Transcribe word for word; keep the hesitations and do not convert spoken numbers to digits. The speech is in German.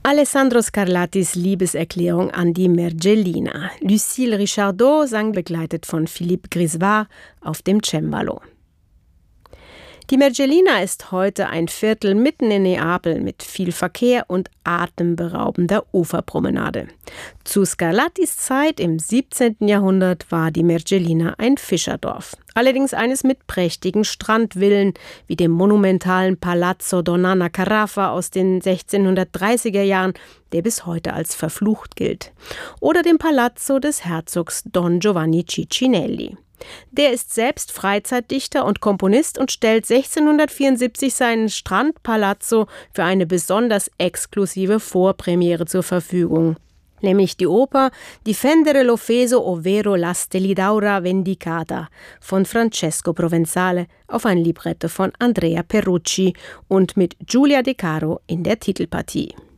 Alessandro Scarlattis Liebeserklärung an die Mergellina. Lucille Richardot sang begleitet von Philippe Grisevard auf dem Cembalo. Die Mergellina ist heute ein Viertel mitten in Neapel mit viel Verkehr und atemberaubender Uferpromenade. Zu Scarlattis Zeit im siebzehnten Jahrhundert war die Mergellina ein Fischerdorf. Allerdings eines mit prächtigen Strandvillen, wie dem monumentalen Palazzo Donnana Carafa aus den sechzehnhundertdreißiger Jahren, der bis heute als verflucht gilt. Oder dem Palazzo des Herzogs Don Giovanni Ciccinelli. Der ist selbst Freizeitdichter und Komponist und stellt sechzehnhundertvierundsiebzig seinen Strandpalazzo für eine besonders exklusive Vorpremiere zur Verfügung. Nämlich die Oper Difendere l'offeso ovvero la Stelidaura vendicata von Francesco Provenzale auf ein Libretto von Andrea Perrucci und mit Giulia De Caro in der Titelpartie.